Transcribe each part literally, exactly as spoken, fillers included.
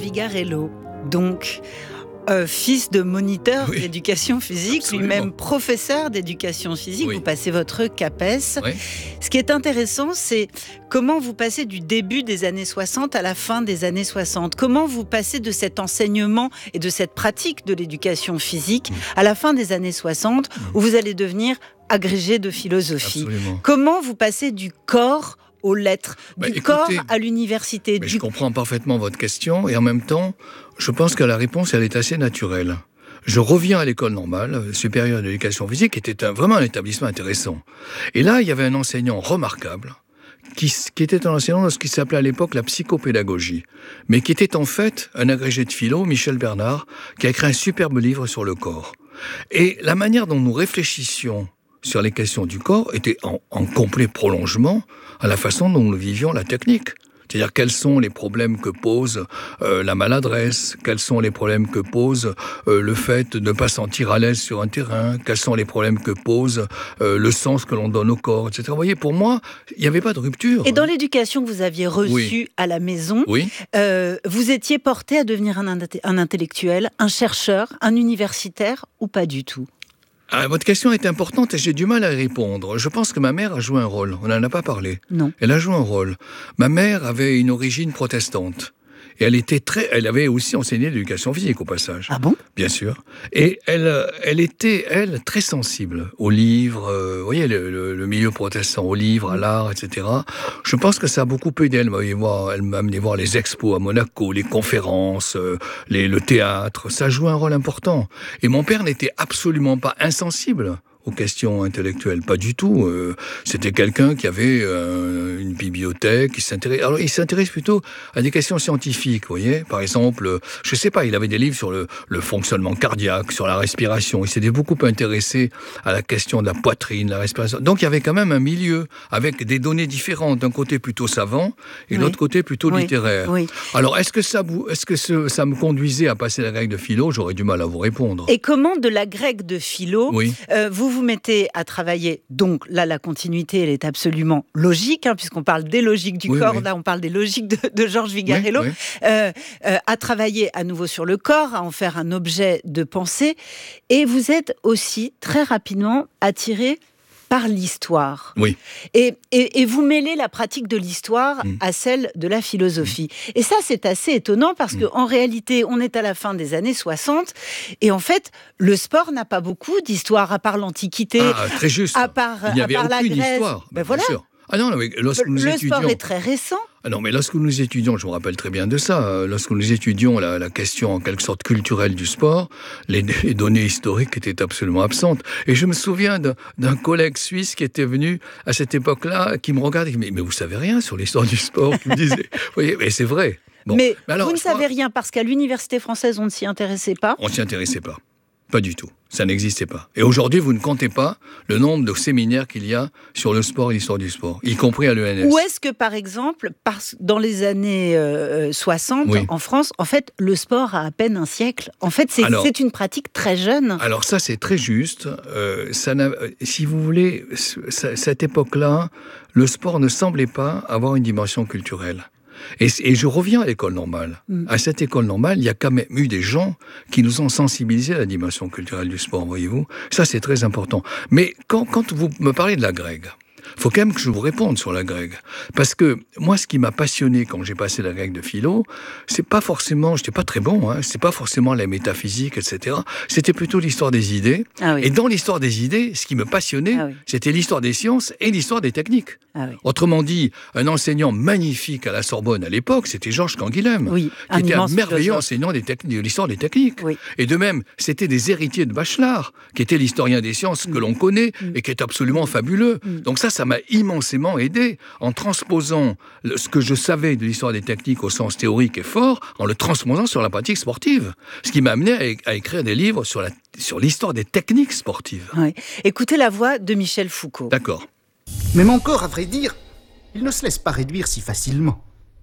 Vigarello, donc euh, fils de moniteur oui. d'éducation physique, Absolument. lui-même professeur d'éducation physique, oui. vous passez votre CAPES. Oui. Ce qui est intéressant, c'est comment vous passez du début des années soixante à la fin des années soixante. Comment vous passez de cet enseignement et de cette pratique de l'éducation physique à la fin des années soixante, où vous allez devenir agrégé de philosophie. Absolument. Comment vous passez du corps aux lettres, bah, du écoutez, corps à l'université. Du... Je comprends parfaitement votre question et en même temps, je pense que la réponse, elle est assez naturelle. Je reviens à l'école normale supérieure d'éducation physique, qui était un, vraiment un établissement intéressant. Et là, il y avait un enseignant remarquable, qui, qui était un enseignant de ce qui s'appelait à l'époque la psychopédagogie, mais qui était en fait un agrégé de philo, Michel Bernard, qui a écrit un superbe livre sur le corps. Et la manière dont nous réfléchissions sur les questions du corps était en, en complet prolongement à la façon dont nous vivions la technique. C'est-à-dire quels sont les problèmes que pose euh, la maladresse, quels sont les problèmes que pose euh, le fait de ne pas sentir à l'aise sur un terrain, quels sont les problèmes que pose euh, le sens que l'on donne au corps, et cetera. Vous voyez, pour moi, il n'y avait pas de rupture. Et dans l'éducation que vous aviez reçue oui. à la maison, oui. euh, vous étiez porté à devenir un, un intellectuel, un chercheur, un universitaire ou pas du tout ? Ah, votre question est importante et j'ai du mal à y répondre. Je pense que ma mère a joué un rôle. On n'en a pas parlé. Non. Elle a joué un rôle. Ma mère avait une origine protestante. Et elle était très, elle avait aussi enseigné l'éducation physique au passage. Ah bon ? Bien sûr. Et elle, elle était, elle, très sensible aux livres, euh, vous voyez, le, le, le milieu protestant, aux livres, à l'art, et cetera. Je pense que ça a beaucoup aidé. Elle m'a voir, elle m'a amené voir les expos à Monaco, les conférences, euh, les, le théâtre. Ça joue un rôle important. Et mon père n'était absolument pas insensible aux questions intellectuelles, pas du tout. Euh, c'était quelqu'un qui avait euh, une bibliothèque, qui s'intéresse. Alors, il s'intéresse plutôt à des questions scientifiques, vous voyez. Par exemple, je sais pas, il avait des livres sur le, le fonctionnement cardiaque, sur la respiration. Il s'était beaucoup intéressé à la question de la poitrine, la respiration. Donc, il y avait quand même un milieu avec des données différentes. D'un côté plutôt savant et de oui. l'autre côté plutôt oui. littéraire. Oui. Alors, est-ce que ça, est-ce que ce, ça me conduisait à passer la grecque de philo ? J'aurais du mal à vous répondre. Et comment de la grecque de philo, oui. euh, vous vous mettez à travailler, donc là la continuité elle est absolument logique, hein, puisqu'on parle des logiques du oui, corps, oui. là on parle des logiques de, de Georges Vigarello, oui, oui. Euh, euh, à travailler à nouveau sur le corps, à en faire un objet de pensée, et vous êtes aussi très rapidement attiré par l'histoire. Oui. Et, et, et vous mêlez la pratique de l'histoire mmh. à celle de la philosophie. Mmh. Et ça, c'est assez étonnant parce mmh. qu'en réalité, on est à la fin des années soixante et en fait, le sport n'a pas beaucoup d'histoire à part l'Antiquité. Ah, très juste. À part, Il n'y avait à part aucune la Grèce. histoire. Ben voilà. Bien sûr. Ah non, mais lorsque le nous le étudions... sport est très récent. Ah non, mais lorsque nous étudions, je me rappelle très bien de ça, lorsque nous étudions la, la question en quelque sorte culturelle du sport, les, les données historiques étaient absolument absentes. Et je me souviens d'un, d'un collègue suisse qui était venu à cette époque-là, qui me regardait, mais, mais vous savez rien sur l'histoire du sport, qui me disait. Vous voyez, mais c'est vrai. Bon. Mais, mais alors, vous ne savez crois... rien parce qu'à l'université française, on ne s'y intéressait pas. On ne s'y intéressait pas. Pas du tout. Ça n'existait pas. Et aujourd'hui, vous ne comptez pas le nombre de séminaires qu'il y a sur le sport et l'histoire du sport, y compris à l'E N S. Ou est-ce que, par exemple, dans les années euh, soixante, oui. en France, en fait, le sport a à peine un siècle. En fait, c'est, alors, c'est une pratique très jeune. Alors ça, c'est très juste. Euh, ça n'a, si vous voulez, cette époque-là, le sport ne semblait pas avoir une dimension culturelle. Et, et je reviens à l'école normale. Mmh. À cette école normale, il y a quand même eu des gens qui nous ont sensibilisés à la dimension culturelle du sport, voyez-vous. Ça, c'est très important. Mais quand, quand vous me parlez de la grecque, il faut quand même que je vous réponde sur la grecque. Parce que moi, ce qui m'a passionné quand j'ai passé la grecque de philo, c'est pas forcément, j'étais pas très bon, hein, c'est pas forcément la métaphysique, et cetera. C'était plutôt l'histoire des idées. Ah oui. Et dans l'histoire des idées, ce qui me passionnait, ah oui. c'était l'histoire des sciences et l'histoire des techniques. Ah oui. Autrement dit, un enseignant magnifique à la Sorbonne à l'époque, c'était Georges Canguilhem, oui, qui était un merveilleux enseignant des techniques, de l'histoire des techniques. Oui. Et de même, c'était des héritiers de Bachelard, qui était l'historien des sciences mmh. que l'on connaît mmh. et qui est absolument fabuleux. Mmh. Donc ça, ça m'a immensément aidé en transposant le, ce que je savais de l'histoire des techniques au sens théorique et fort, en le transposant sur la pratique sportive. Ce qui m'a amené à, à écrire des livres sur, la, sur l'histoire des techniques sportives. Oui. Écoutez la voix de Michel Foucault. D'accord. Même encore, à vrai dire, il ne se laisse pas réduire si facilement.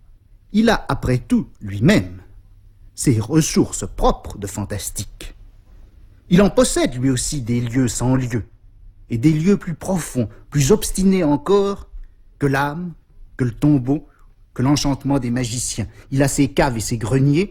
Il a, après tout, lui-même, ses ressources propres de fantastique. Il en possède lui aussi des lieux sans lieu, et des lieux plus profonds, plus obstinés encore que l'âme, que le tombeau, que l'enchantement des magiciens. Il a ses caves et ses greniers,